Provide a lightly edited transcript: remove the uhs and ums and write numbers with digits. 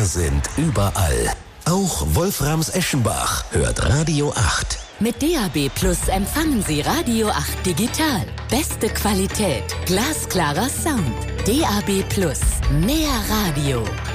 Wir sind überall. Auch Wolframs Eschenbach hört Radio 8. Mit DAB+ empfangen Sie Radio 8 digital. Beste Qualität, glasklarer Sound. DAB+, mehr Radio.